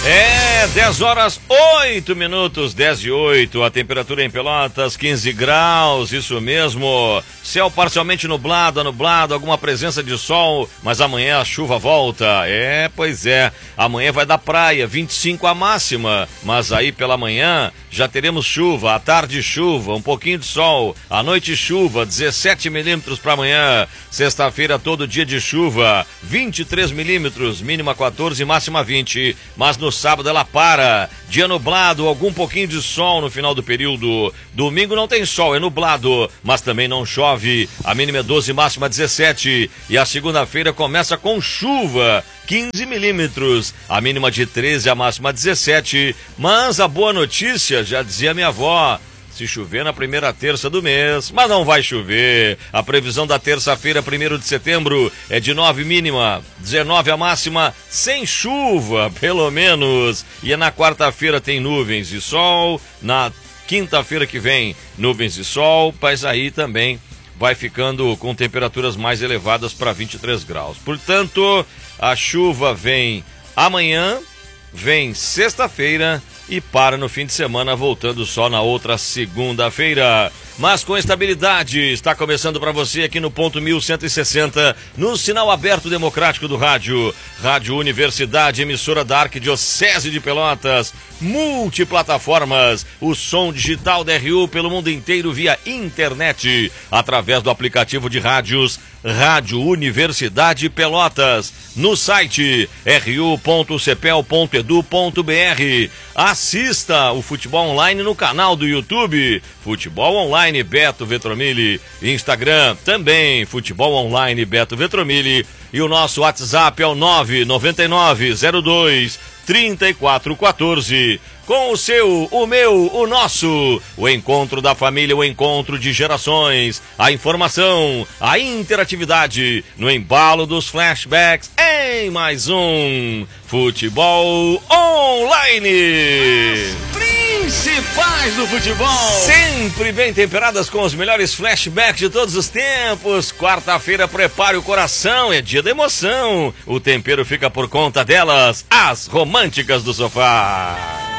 10 horas 8 minutos, 10 e 8, a temperatura em Pelotas, 15 graus, isso mesmo. Céu parcialmente nublado, alguma presença de sol, mas amanhã a chuva volta. Pois é, amanhã vai dar praia, 25 a máxima, mas aí pela manhã já teremos chuva, à tarde chuva, um pouquinho de sol, à noite chuva, 17 milímetros para amanhã. Sexta-feira todo dia de chuva, 23 milímetros, mínima 14, máxima 20, mas no sábado ela para, dia nublado, algum pouquinho de sol no final do período. Domingo não tem sol, é nublado, mas também não chove, a mínima é 12, máxima 17, e a segunda-feira começa com chuva, 15 milímetros, a mínima de 13, a máxima 17, mas a boa notícia, já dizia minha avó, se chover na primeira terça do mês, mas não vai chover. A previsão da terça-feira, 1º de setembro, é de 9 mínima, 19 a máxima, sem chuva, pelo menos. E na quarta-feira tem nuvens e sol, na quinta-feira que vem, nuvens e sol, mas aí também vai ficando com temperaturas mais elevadas para 23 graus. Portanto, a chuva vem amanhã, vem sexta-feira e para no fim de semana, voltando só na outra segunda-feira. Mas com estabilidade, está começando para você aqui no ponto 1160, no sinal aberto democrático do rádio. Rádio Universidade, emissora da Arquidiocese de Pelotas, multiplataformas, o som digital da RU pelo mundo inteiro via internet, através do aplicativo de rádios Rádio Universidade Pelotas, no site ru.cepel.edu.br. Assista o futebol online no canal do YouTube, Futebol Online Beto Vetromilli, Instagram também, Futebol Online Beto Vetromilli, e o nosso WhatsApp é o 99902-3414. Com o seu, o meu, o nosso, o encontro da família, o encontro de gerações, a informação, a interatividade, no embalo dos flashbacks, em mais um Futebol Online. Principais do futebol, sempre bem temperadas com os melhores flashbacks de todos os tempos. Quarta-feira, prepare o coração, é dia da emoção. O tempero fica por conta delas, as românticas do sofá.